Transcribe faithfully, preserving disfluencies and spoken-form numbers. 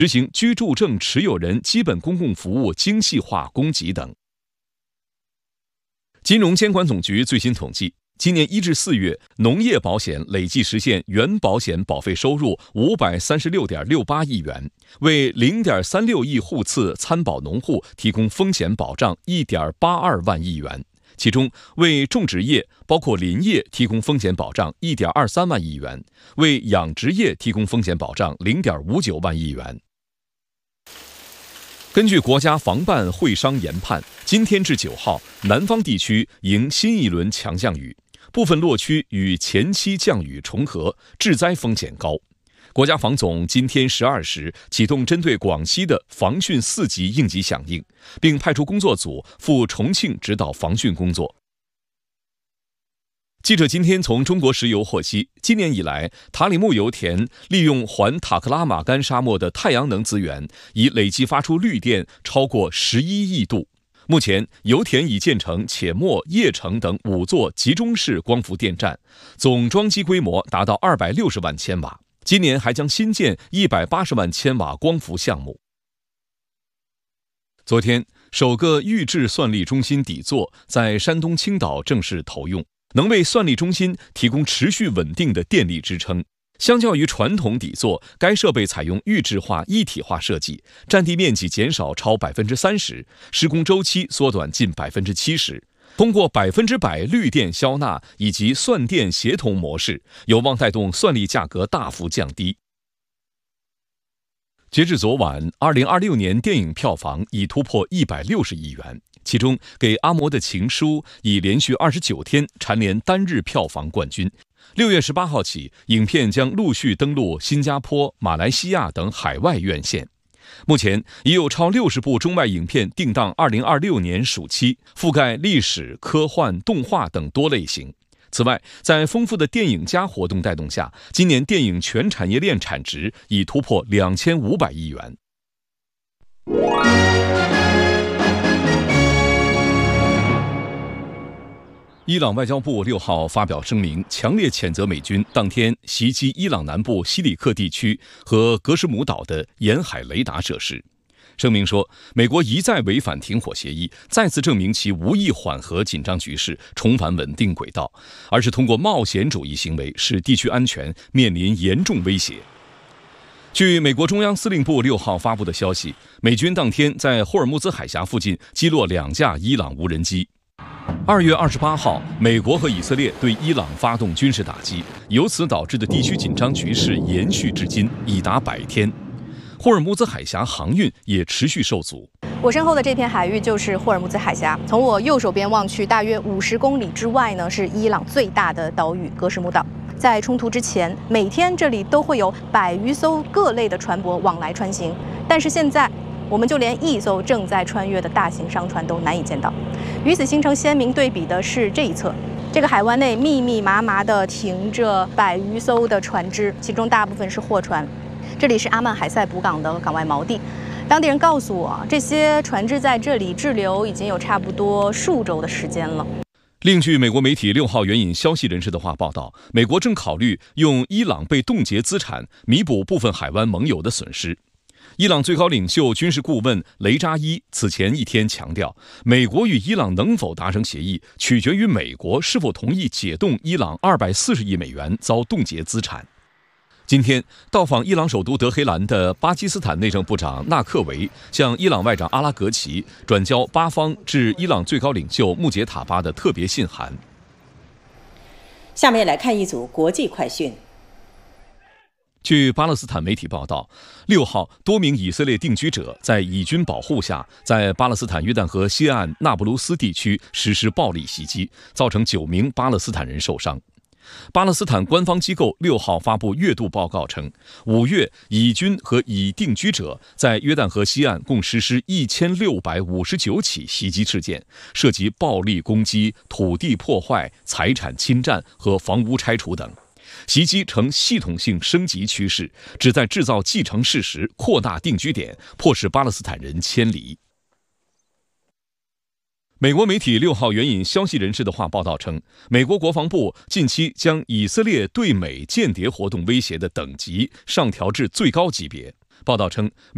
执行居住证持有人基本公共服务精细化供给等。金融监管总局最新统计，今年一至四月，农业保险累计实现原保险保费收入五百三十六点六八亿元，为零点三六亿户次参保农户提供风险保障一点八二万亿元，其中为种植业包括林业提供风险保障一点二三万亿元，为养殖业提供风险保障零点五九万亿元。根据国家防办会商研判，今天至九号，南方地区迎新一轮强降雨，部分落区与前期降雨重合，致灾风险高。国家防总今天十二时启动针对广西的防汛四级应急响应，并派出工作组赴重庆指导防汛工作。记者今天从中国石油获悉，今年以来，塔里木油田利用环塔克拉玛干沙漠的太阳能资源，已累计发出绿电超过十一亿度。目前，油田已建成且末、叶城等五座集中式光伏电站，总装机规模达到二百六十万千瓦。今年还将新建一百八十万千瓦光伏项目。昨天，首个预制算力中心底座在山东青岛正式投用，能为算力中心提供持续稳定的电力支撑。相较于传统底座，该设备采用预制化一体化设计，占地面积减少超百分之三十，施工周期缩短近百分之七十。通过百分之百绿电消纳以及算电协同模式，有望带动算力价格大幅降低。截至昨晚，二零二六年电影票房已突破一百六十亿元，其中《给阿嬷的情书》已连续二十九天蝉联单日票房冠军。六月十八号起，影片将陆续登陆新加坡、马来西亚等海外院线。目前已有超六十部中外影片定档二零二六年暑期，覆盖历史、科幻、动画等多类型。此外，在丰富的电影加活动带动下，今年电影全产业链产值已突破两千五百亿元。伊朗外交部六号发表声明，强烈谴责美军当天袭击伊朗南部西里克地区和格什姆岛的沿海雷达设施。声明说，美国一再违反停火协议，再次证明其无意缓和紧张局势，重返稳定轨道，而是通过冒险主义行为使地区安全面临严重威胁。据美国中央司令部六号发布的消息，美军当天在霍尔木兹海峡附近击落两架伊朗无人机。二月二十八号，美国和以色列对伊朗发动军事打击，由此导致的地区紧张局势延续至今，已达百天。霍尔木兹海峡航运也持续受阻。 我身后的这片海域就是霍尔木兹海峡，从我右手边望去，大约五十公里之外呢，是伊朗最大的岛屿格什姆岛。在冲突之前，每天这里都会有百余艘各类的船舶往来穿行，但是现在，我们就连一艘正在穿越的大型商船都难以见到。与此形成鲜明对比的是这一侧，这个海湾内密密麻麻地停着百余艘的船只，其中大部分是货船。这里是阿曼海塞补港的港外锚地，当地人告诉我，这些船只在这里滞留已经有差不多数周的时间了。 另据美国媒体六号援引消息人士的话报道，美国正考虑用伊朗被冻结资产弥补部分海湾盟友的损失。伊朗最高领袖军事顾问雷扎伊此前一天强调，美国与伊朗能否达成协议，取决于美国是否同意解冻伊朗二百四十亿美元遭冻结资产。今天到访伊朗首都德黑兰的巴基斯坦内政部长纳克维向伊朗外长阿拉格齐转交巴方致伊朗最高领袖穆杰塔巴的特别信函。 下面来看一组国际快讯。 据巴勒斯坦媒体报道，六号多名以色列定居者在以军保护下，在巴勒斯坦约旦河西岸纳布鲁斯地区实施暴力袭击，造成九名巴勒斯坦人受伤。巴勒斯坦官方机构六号发布月度报告称，五月以军和以定居者在约旦河西岸共实施一千六百五十九起袭击事件，涉及暴力攻击、土地破坏、财产侵占和房屋拆除等。袭击呈系统性升级趋势，旨在制造既成事实，扩大定居点，迫使巴勒斯坦人迁离。美国媒体六号援引消息人士的话报道称，美国国防部近期将以色列对美间谍活动威胁的等级上调至最高级别。报道称，